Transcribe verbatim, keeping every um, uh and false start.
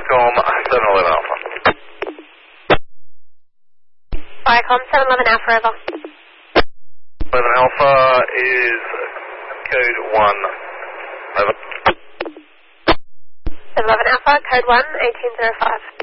Viacom seven eleven Alpha. Viacom seven eleven Alpha, over. eleven Alpha is code one, over. seven eleven Alpha, code one, eighteen oh five.